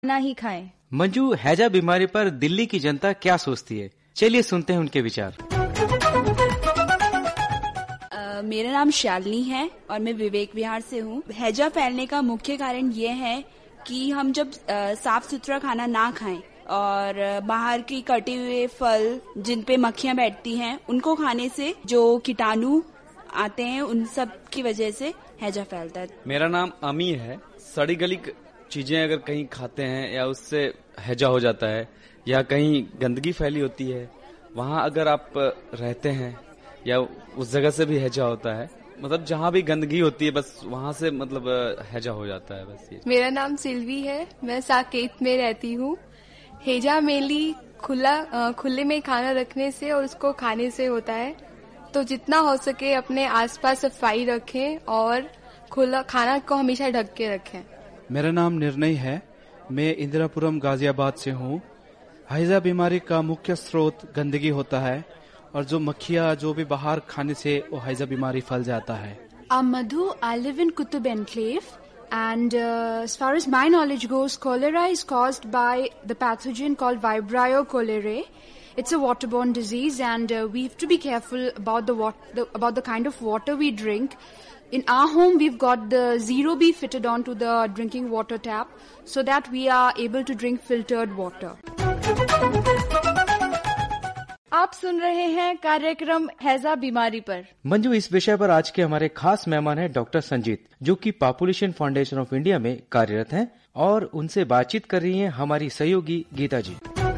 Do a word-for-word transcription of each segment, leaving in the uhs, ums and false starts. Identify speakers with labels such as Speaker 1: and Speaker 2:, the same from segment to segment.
Speaker 1: ना ही खाएं।
Speaker 2: मंजू, हैजा बीमारी पर दिल्ली की जनता क्या सोचती है? चलिए सुनते हैं उनके विचार।
Speaker 3: uh, मेरा नाम शालिनी है और मैं विवेक विहार से हूँ। हैजा फैलने का मुख्य कारण ये है कि हम जब uh, साफ सुथरा खाना ना खाएं और uh, बाहर की कटे हुए फल जिन पे मक्खियां बैठती हैं उनको खाने से जो कीटाणु आते हैं उन सब की वजह से हैजा फैलता है।
Speaker 4: मेरा नाम अमी है। सड़ी गली चीजें अगर कहीं खाते हैं या उससे हैजा हो जाता है, या कहीं गंदगी फैली होती है वहाँ अगर आप रहते हैं या उस जगह से भी हैजा होता है। मतलब जहाँ भी गंदगी होती है बस वहाँ से मतलब हैजा हो जाता है बस ये।
Speaker 5: मेरा नाम सिल्वी है, मैं साकेत में रहती हूँ। हैजा मेनली खुला खुले में खाना रखने से और उसको खाने से होता है, तो जितना हो सके अपने आसपास सफाई रखें और खुला खाना को हमेशा ढक के रखें।
Speaker 6: मेरा नाम निर्णय है, मैं इंदिरापुरम गाजियाबाद से हूँ। हैजा बीमारी का मुख्य स्रोत गंदगी होता है और जो मक्खियाँ जो भी बाहर खाने से वो हैजा बीमारी फैल जाता है।
Speaker 7: I'm Madhu. I live in Qutub Enclave, and uh, as far as my knowledge goes, cholera is caused by the pathogen called Vibrio cholerae. It's a waterborne disease, and uh, we have to be careful about the, wat- the about the kind of water we drink. In our home, we've got the Zero B fitted onto the drinking water tap, so that we are able to drink filtered water.
Speaker 1: आप सुन रहे हैं कार्यक्रम हैजा बीमारी पर।
Speaker 2: मंजू, इस विषय पर आज के हमारे खास मेहमान हैं डॉक्टर संजीत, जो कि पॉपुलेशन फाउंडेशन ऑफ इंडिया में कार्यरत हैं, और उनसे बातचीत कर रही हैं हमारी सहयोगी गीता जी।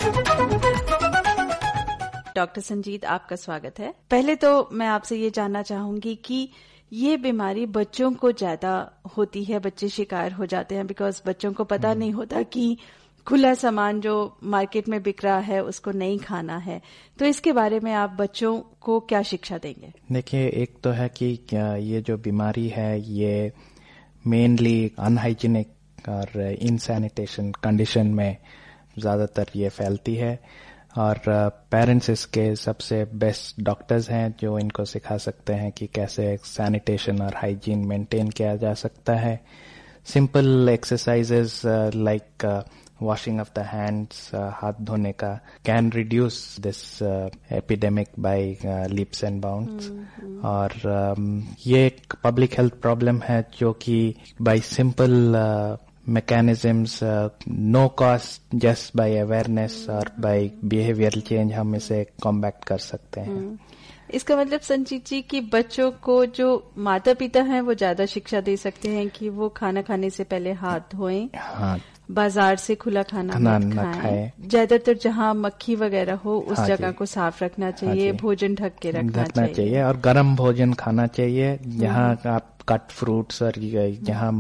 Speaker 8: डॉक्टर संजीत, आपका स्वागत है। पहले तो मैं आपसे ये जानना चाहूंगी कि ये बीमारी बच्चों को ज्यादा होती है, बच्चे शिकार हो जाते हैं, बिकॉज बच्चों को पता नहीं होता कि खुला सामान जो मार्केट में बिक रहा है उसको नहीं खाना है। तो इसके बारे में आप बच्चों को क्या शिक्षा देंगे?
Speaker 9: देखिए, एक तो है कि ये जो बीमारी है ये मेनली अनहाइजीनिक और इनसैनिटेशन कंडीशन में ज्यादातर ये फैलती है, और पेरेंट्स इसके सबसे बेस्ट डॉक्टर्स हैं जो इनको सिखा सकते हैं कि कैसे सैनिटेशन और हाइजीन मेंटेन किया जा सकता है। Simple exercises like washing of the hands, uh, हाथ धोने का can reduce this uh, epidemic by uh, leaps and bounds. Mm-hmm. और um, ये एक public health problem है जो कि by simple uh, mechanisms, uh, no cost, just by awareness mm-hmm. और by behavioral change हम इसे combat कर सकते हैं।
Speaker 8: mm-hmm. इसका मतलब संजीत जी कि बच्चों को जो माता पिता हैं वो ज्यादा शिक्षा दे सकते हैं कि वो खाना खाने से पहले हाथ धोएं, हाँ, बाजार से खुला खाना मत खाएं, ज्यादातर जहाँ मक्खी वगैरह हो उस हाँ जगह को साफ रखना चाहिए, हाँ भोजन ढक के रखना चाहिए।, चाहिए
Speaker 9: और गर्म भोजन खाना चाहिए। जहाँ आप कट फ्रूट्स और जहाँ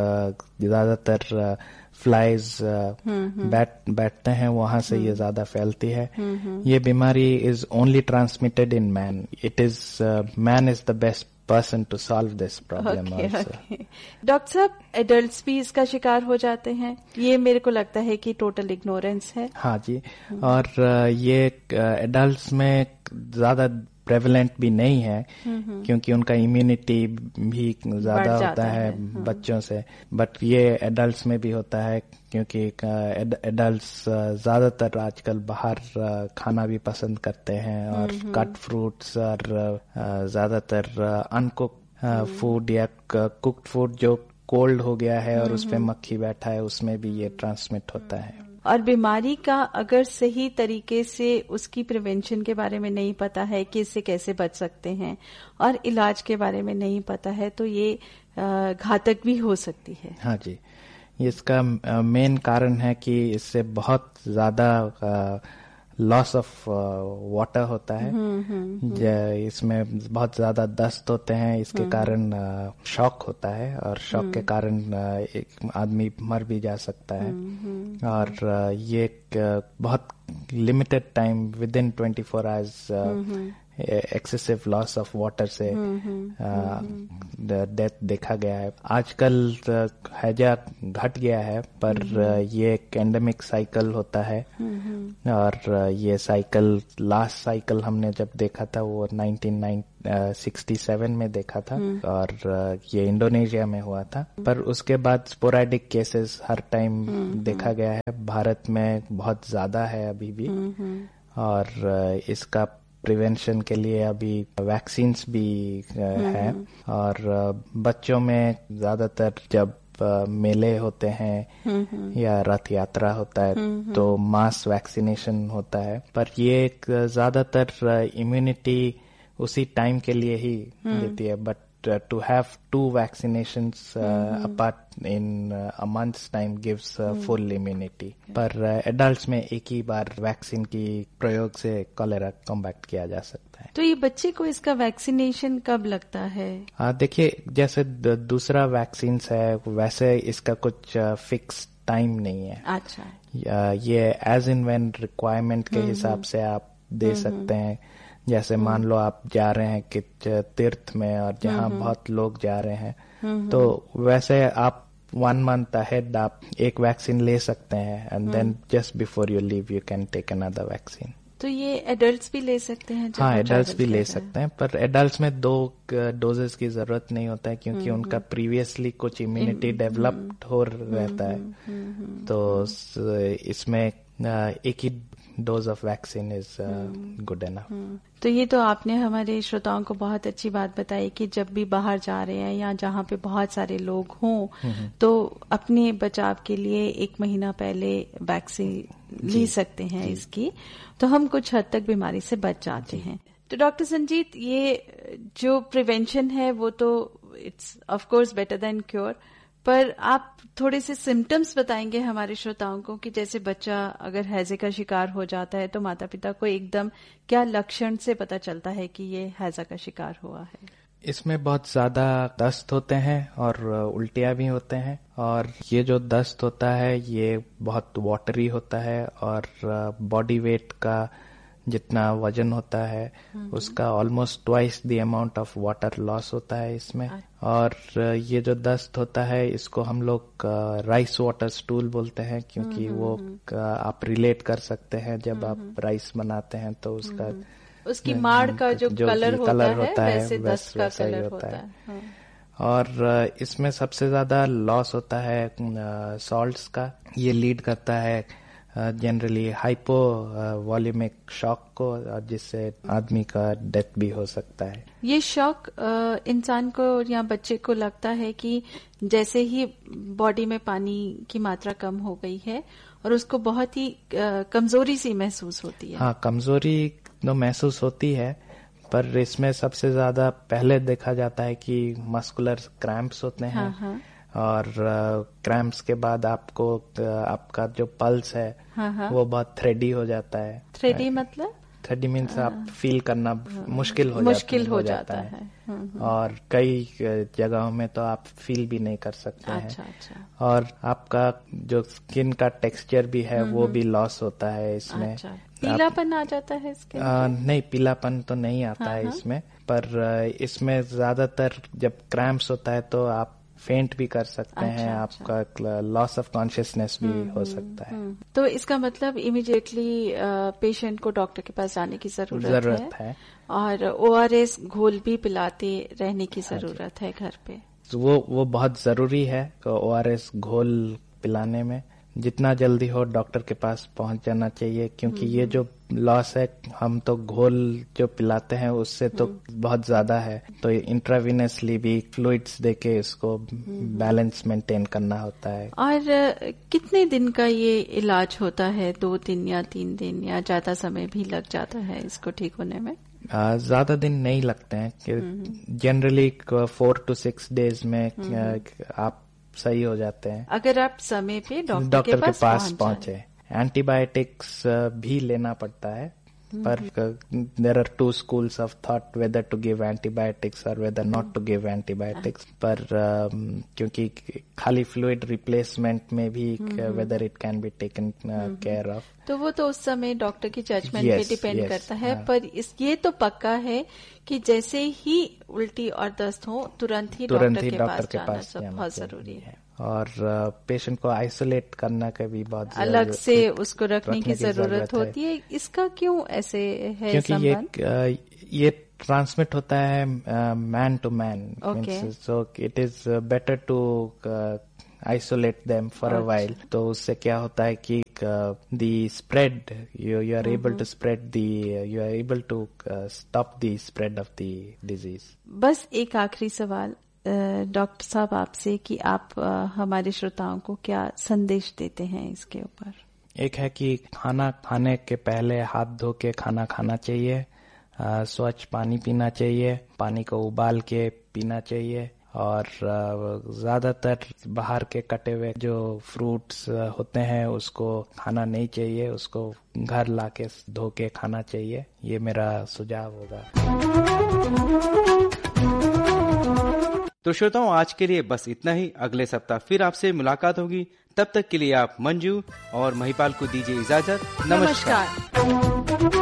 Speaker 9: ज्यादातर फ्लाइज बैठ बैठते हैं वहां से ये ज्यादा फैलती है। ये बीमारी is only transmitted in man. It is man is the best person to solve this problem okay, also. Okay.
Speaker 8: Doctor साहब, एडल्ट्स भी इसका शिकार हो जाते हैं? ये मेरे को लगता है कि टोटल इग्नोरेंस है।
Speaker 9: हाँ जी, और ये एडल्ट्स में ज्यादा प्रेवलेंट भी नहीं है क्योंकि उनका इम्यूनिटी भी ज्यादा होता है, है बच्चों से, बट ये एडल्ट्स में भी होता है क्योंकि एडल्ट्स ज्यादातर आजकल बाहर खाना भी पसंद करते हैं और कट फ्रूट्स और ज्यादातर अनकुक्ड फूड या कुक्ड फूड जो कोल्ड हो गया है और उसपे मक्खी बैठा है उसमें भी ये ट्रांसमिट होता है।
Speaker 8: और बीमारी का अगर सही तरीके से उसकी प्रिवेंशन के बारे में नहीं पता है कि इससे कैसे बच सकते हैं और इलाज के बारे में नहीं पता है तो ये घातक भी हो सकती है।
Speaker 9: हाँ जी, इसका मेन कारण है कि इससे बहुत ज्यादा लॉस ऑफ वाटर होता है। हुँ, हुँ, हुँ. इसमें बहुत ज्यादा दस्त होते हैं, इसके कारण शॉक होता है और शॉक के कारण एक आदमी मर भी जा सकता है। हुँ, और ये एक बहुत limited time with in twenty four hours excessive loss of water से डेथ देखा गया है। आजकल हैजा घट गया है पर ये एक एंडेमिक साइकिल होता है और ये साइकिल लास्ट साइकिल हमने जब देखा था वो नाइनटीन सिक्सटी सेवन में देखा था और uh, ये इंडोनेशिया में हुआ था। पर उसके बाद स्पोरेडिक केसेस हर टाइम देखा गया है। भारत में बहुत ज्यादा है अभी भी और uh, इसका प्रिवेंशन के लिए अभी वैक्सीन्स भी uh, है और uh, बच्चों में ज्यादातर जब Uh, मेले होते हैं या रथ यात्रा होता है तो मास वैक्सीनेशन होता है। पर ये एक ज्यादातर इम्यूनिटी उसी टाइम के लिए ही देती है। But to have to vaccinations apart in a months time gives full immunity. पर एडल्ट्स में एक ही बार वैक्सीन की प्रयोग से कॉलेरा कॉम्बैक्ट किया जा सकता है।
Speaker 8: तो ये बच्चे को इसका वैक्सीनेशन कब लगता है?
Speaker 9: देखिए, जैसे दूसरा वैक्सीन है वैसे इसका कुछ फिक्स टाइम नहीं है।
Speaker 8: अच्छा।
Speaker 9: ये एज इन व्हेन रिक्वायरमेंट के हिसाब से आप दे सकते हैं। जैसे मान लो आप जा रहे हैं कि तीर्थ में और जहाँ बहुत लोग जा रहे हैं तो वैसे आप वन मंथ अहेड आप एक वैक्सीन ले सकते हैं and then just before you leave you can take another vaccine.
Speaker 8: तो ये एडल्ट्स भी ले सकते हैं?
Speaker 9: हाँ, एडल्ट्स भी ले सकते हैं, पर एडल्ट्स में दो डोजेस की जरूरत नहीं होता है क्योंकि उनका प्रीवियसली कुछ इम्यूनिटी डेवलप्ड हो रहता है। तो इसमें एक ही dose of vaccine is good enough.
Speaker 8: तो ये तो आपने हमारे श्रोताओं को बहुत अच्छी बात बताई कि जब भी बाहर जा रहे हैं या जहाँ पे बहुत सारे लोग हों तो अपने बचाव के लिए एक महीना पहले वैक्सीन ले सकते हैं इसकी, तो हम कुछ हद तक बीमारी से बच जाते हैं। तो डॉक्टर संजीत, ये जो प्रिवेंशन है वो तो it's of course better than cure, पर आप थोड़े से सिम्टम्स बताएंगे हमारे श्रोताओं को कि जैसे बच्चा अगर हैजे का शिकार हो जाता है तो माता पिता को एकदम क्या लक्षण से पता चलता है कि ये हैजा का शिकार हुआ है?
Speaker 9: इसमें बहुत ज्यादा दस्त होते हैं और उल्टियां भी होते हैं और ये जो दस्त होता है ये बहुत वाटरी होता है और बॉडी वेट का जितना वजन होता है उसका almost twice the amount of water loss होता है इसमें। और ये जो दस्त होता है इसको हम लोग राइस वाटर स्टूल बोलते हैं क्योंकि वो आप रिलेट कर सकते हैं जब आप राइस बनाते हैं तो उसका
Speaker 8: उसकी माड़ का जो, जो कलर होता,
Speaker 9: कलर
Speaker 8: है,
Speaker 9: होता है
Speaker 8: वैसे दस्त का कलर
Speaker 9: होता है,
Speaker 8: है। हाँ।
Speaker 9: और इसमें सबसे ज्यादा लॉस होता है सॉल्ट्स का। ये लीड करता है जनरली हाइपो वॉल्यूमिक शॉक को जिससे आदमी का डेथ भी हो सकता है।
Speaker 8: ये शॉक इंसान को या बच्चे को लगता है कि जैसे ही बॉडी में पानी की मात्रा कम हो गई है और उसको बहुत ही कमजोरी सी महसूस होती है।
Speaker 9: हाँ, कमजोरी तो महसूस होती है, पर इसमें सबसे ज्यादा पहले देखा जाता है कि मस्कुलर क्रैम्प्स होते हैं। हाँ, हाँ। और क्रैम्प्स के बाद आपको आपका जो पल्स है
Speaker 8: हाँ, हाँ। वो
Speaker 9: बहुत थ्रेडी हो जाता है।
Speaker 8: थ्रेडी मतलब?
Speaker 9: थ्रेडी मीन्स आप फील करना मुश्किल हो
Speaker 8: मुश्किल
Speaker 9: हो,
Speaker 8: हो
Speaker 9: जाता,
Speaker 8: जाता
Speaker 9: है,
Speaker 8: है। है।
Speaker 9: और कई जगहों में तो आप फील भी नहीं कर सकते
Speaker 8: अच्छा,
Speaker 9: हैं।
Speaker 8: अच्छा।
Speaker 9: और आपका जो स्किन का टेक्सचर भी है वो भी लॉस होता है इसमें।
Speaker 8: अच्छा। पीलापन आ जाता है इसके?
Speaker 9: आ, नहीं, पीलापन तो नहीं आता हाँ, है इसमें, पर इसमें ज्यादातर जब क्रैम्प्स होता है तो आप फेंट भी कर सकते अच्छा, हैं। अच्छा। आपका लॉस ऑफ कॉन्शियसनेस भी हो सकता है।
Speaker 8: तो इसका मतलब इमीडिएटली पेशेंट को डॉक्टर के पास जाने की जरूरत,
Speaker 9: जरूरत है,
Speaker 8: है और ओआरएस घोल भी पिलाते रहने की जरूरत है घर पे।
Speaker 9: तो वो वो बहुत जरूरी है ओआरएस घोल पिलाने में। जितना जल्दी हो डॉक्टर के पास पहुंच जाना चाहिए क्योंकि ये जो लॉस है हम तो घोल जो पिलाते हैं उससे तो बहुत ज्यादा है, तो इंट्रावीनसली भी फ्लूइड्स देके इसको बैलेंस मेंटेन करना होता है।
Speaker 8: और कितने दिन का ये इलाज होता है? दो दिन या तीन दिन या ज्यादा समय भी लग जाता है इसको ठीक होने में?
Speaker 9: ज्यादा दिन नहीं लगते हैं, generally four to six days में आप सही हो जाते हैं
Speaker 8: अगर आप समय पे डॉक्टर,
Speaker 9: डॉक्टर
Speaker 8: के पास,
Speaker 9: के पास पहुंचे। एंटीबायोटिक्स भी लेना पड़ता है, पर there are to schools of thought weather to give antibiotics और whether not to give antibiotics. पर uh, क्योंकि खाली फ्लूइड रिप्लेसमेंट में भी whether it can be taken care of,
Speaker 8: तो वो तो उस समय डॉक्टर की जजमेंट
Speaker 9: yes,
Speaker 8: पे डिपेंड
Speaker 9: yes,
Speaker 8: करता है।
Speaker 9: हाँ।
Speaker 8: पर इस ये तो पक्का है कि जैसे ही उल्टी और दस्त हो तुरंत ही
Speaker 9: तुरंत
Speaker 8: डॉक्टर
Speaker 9: ही
Speaker 8: के
Speaker 9: डॉक्टर
Speaker 8: पास
Speaker 9: के
Speaker 8: जाना
Speaker 9: पास
Speaker 8: सब बहुत जरूरी है।
Speaker 9: और पेशेंट को आइसोलेट करना का भी बहुत
Speaker 8: अलग से उसको रखने की जरूरत होती है। इसका क्यों ऐसे है
Speaker 9: क्योंकि ये ये ट्रांसमिट होता है man to man, so it is better to isolate them for a while. तो उससे क्या होता है कि uh, the spread, you you are able to spread the, uh, you are able to uh, stop the spread of the disease.
Speaker 8: बस एक आखिरी सवाल डॉक्टर साहब आपसे कि आप uh, हमारे श्रोताओं को क्या संदेश देते हैं इसके ऊपर?
Speaker 9: एक है कि खाना खाने के पहले हाथ धो के खाना खाना चाहिए, uh, स्वच्छ पानी पीना चाहिए, पानी को उबाल के पीना चाहिए, और ज्यादातर बाहर के कटे हुए जो फ्रूट्स होते हैं उसको खाना नहीं चाहिए, उसको घर लाके धो के खाना चाहिए। ये मेरा सुझाव होगा।
Speaker 2: तो श्रोताओं, आज के लिए बस इतना ही। अगले सप्ताह फिर आपसे मुलाकात होगी। तब तक के लिए आप मंजू और महिपाल को दीजिए इजाजत। नमस्कार, नमस्कार।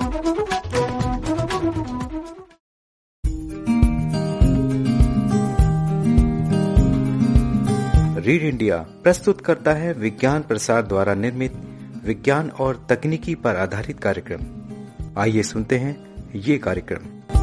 Speaker 2: रीड इंडिया प्रस्तुत करता है विज्ञान प्रसार द्वारा निर्मित विज्ञान और तकनीकी पर आधारित कार्यक्रम। आइए सुनते हैं ये कार्यक्रम।